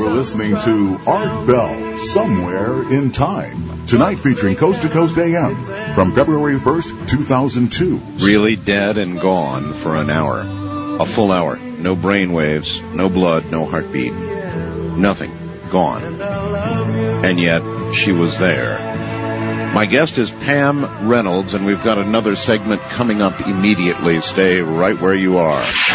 You're listening to Art Bell, Somewhere in Time. Tonight featuring Coast to Coast AM from February 1st, 2002. Really dead and gone for an hour. A full hour. No brain waves, no blood, no heartbeat. Nothing. Gone. And yet, she was there. My guest is Pam Reynolds, and we've got another segment coming up immediately. Stay right where you are.